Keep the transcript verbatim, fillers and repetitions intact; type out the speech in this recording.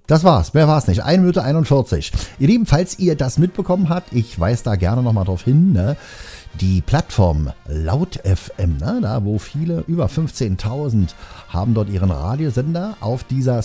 Das war's, mehr war's nicht. eine Minute einundvierzig. Ihr Lieben, falls ihr das mitbekommen habt, ich weise da gerne nochmal drauf hin, ne? Die Plattform Laut F M, ne? Da wo viele, über fünfzehntausend, haben dort ihren Radiosender auf dieser